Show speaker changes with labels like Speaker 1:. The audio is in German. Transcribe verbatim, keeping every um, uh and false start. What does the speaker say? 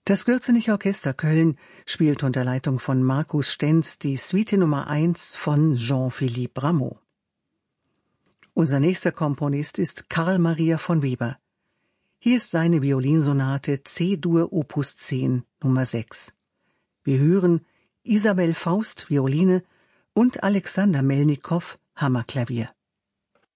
Speaker 1: Das Gürzenich Orchester Köln spielt unter Leitung von Markus Stenz die Suite Nummer eins von Jean-Philippe Rameau. Unser nächster Komponist ist Karl Maria von Weber. Hier ist seine Violinsonate C-Dur Opus zehn Nummer sechs. Wir hören Isabel Faust Violine und Alexander Melnikow Hammerklavier.